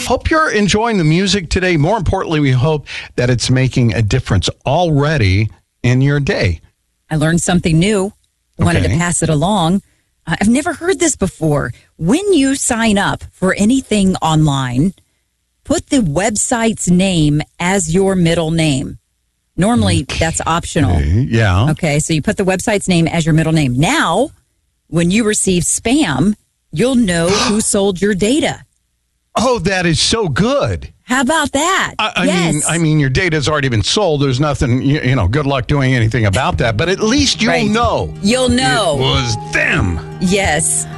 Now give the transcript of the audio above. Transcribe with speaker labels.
Speaker 1: hope you're enjoying the music today. More importantly, we hope that it's making a difference already in your day.
Speaker 2: I learned something new. I wanted to pass it along. I've never heard this before. When you sign up for anything online, put the website's name as your middle name. Normally, that's optional.
Speaker 1: Yeah.
Speaker 2: Okay, so you put the website's name as your middle name. Now, when you receive spam, you'll know who sold your data.
Speaker 1: Oh, that is so good.
Speaker 2: How about that?
Speaker 1: I mean, your data's already been sold. There's nothing, good luck doing anything about that. But at least you'll know.
Speaker 2: You'll know.
Speaker 1: It was them.
Speaker 2: Yes.